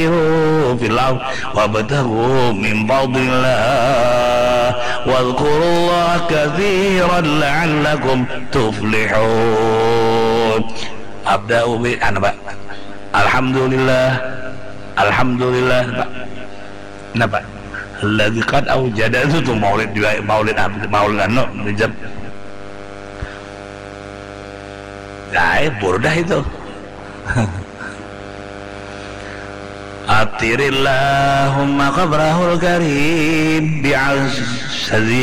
fil ardh wabtaghu min fadlillah wadhkurullaha katsiran la'allakum tuflihun. Abda'u bi Pak. Alhamdulillah Pak. Kenapa? Alladzi qad awjada itu tuh maulid juga, maulid anu dijab. Burdah itu. Atirillahumma qabrahul karim bi'azzi